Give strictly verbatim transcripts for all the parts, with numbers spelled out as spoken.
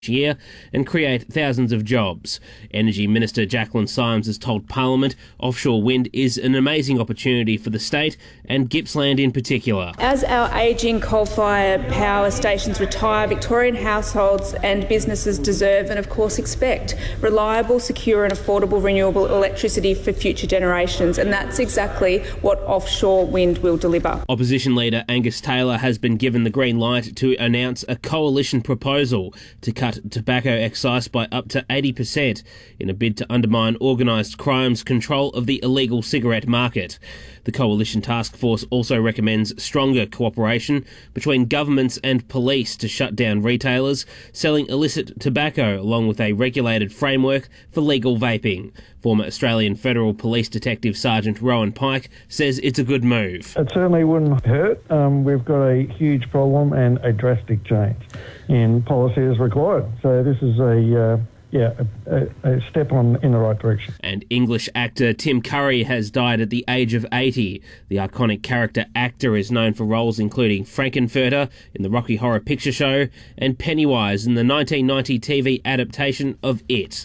year and create thousands of jobs. Energy Minister Jacqueline Symes has told Parliament offshore wind is an amazing opportunity for the state and Gippsland in particular. As our ageing coal-fired power stations retire, Victorian households and businesses deserve and of course expect reliable, secure and affordable renewable electricity for future generations, and that's exactly what offshore wind will deliver. Opposition leader Angus Taylor has been given the green light to announce a coalition proposal to cut tobacco excise by up to eighty percent in a bid to undermine organised crime's control of the illegal cigarette market. The Coalition Task Force also recommends stronger cooperation between governments and police to shut down retailers selling illicit tobacco, along with a regulated framework for legal vaping. Former Australian Federal Police Detective Sergeant Rowan Pike says it's a good move. It certainly wouldn't hurt. Um, we've got a huge problem and a drastic change in policy is required. So this is a... Uh Yeah, a, a step on in the right direction. And English actor Tim Curry has died at the age of eighty. The iconic character actor is known for roles including Frankenfurter in the Rocky Horror Picture Show and Pennywise in the nineteen ninety T V adaptation of It.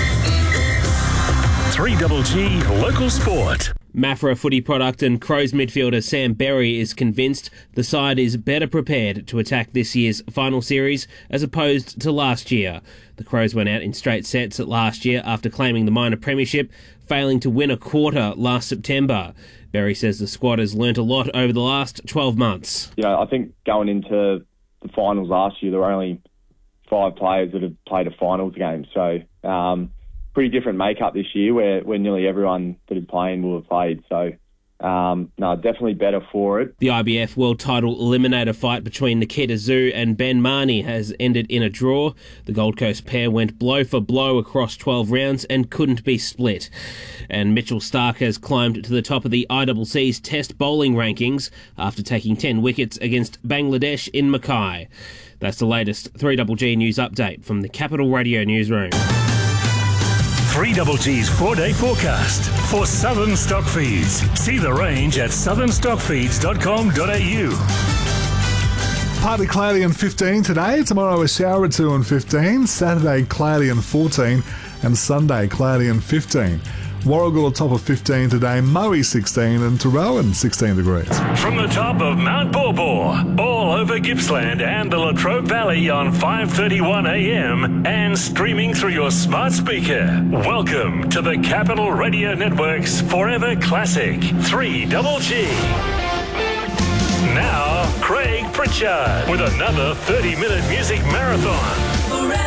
three G G Local Sport. Maffra footy product and Crows midfielder Sam Berry is convinced the side is better prepared to attack this year's final series as opposed to last year. The Crows went out in straight sets at last year after claiming the minor premiership, failing to win a quarter last September. Berry says the squad has learnt a lot over the last twelve months. You know, I think going into the finals last year, there were only five players that had played a finals game. So, um, pretty different makeup this year where, where nearly everyone that is playing will have played. So, um, no, definitely better for it. The I B F World Title Eliminator fight between Nikita Zoo and Ben Marnie has ended in a draw. The Gold Coast pair went blow for blow across twelve rounds and couldn't be split. And Mitchell Starc has climbed to the top of the I C C's Test bowling rankings after taking ten wickets against Bangladesh in Mackay. That's the latest three G G News update from the Capital Radio Newsroom. three G G's four-day forecast for Southern Stock Feeds. See the range at southern stock feeds dot com dot a u. Partly cloudy and fifteen today. Tomorrow a shower or two and fifteen. Saturday cloudy and fourteen. And Sunday cloudy and fifteen. Warragul a top of fifteen today, Moe sixteen and Tarawan sixteen degrees. From the top of Mount Borbor, all over Gippsland and the Latrobe Valley on five thirty-one a m and streaming through your smart speaker. Welcome to the Capital Radio Network's Forever Classic three G G. Now, Craig Pritchard with another thirty minute music marathon.